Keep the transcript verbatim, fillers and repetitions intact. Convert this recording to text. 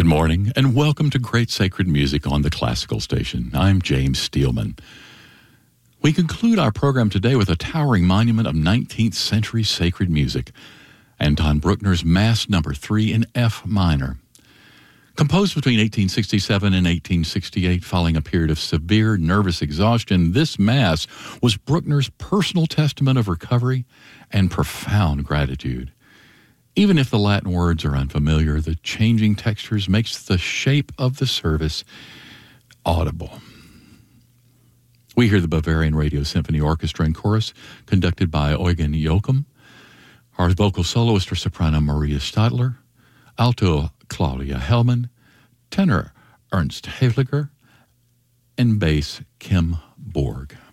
Good morning, and welcome to Great Sacred Music on the Classical Station. I'm James Steelman. We conclude our program today with a towering monument of nineteenth century sacred music, Anton Bruckner's Mass Number three in F minor. Composed between eighteen sixty-seven and eighteen sixty-eight, following a period of severe nervous exhaustion, this Mass was Bruckner's personal testament of recovery and profound gratitude. Even if the Latin words are unfamiliar, the changing textures makes the shape of the service audible. We hear the Bavarian Radio Symphony Orchestra and Chorus, conducted by Eugen Joachim. Our vocal soloist are soprano Maria Stadler, alto Claudia Hellman, tenor Ernst Hefliger, and bass Kim Borg.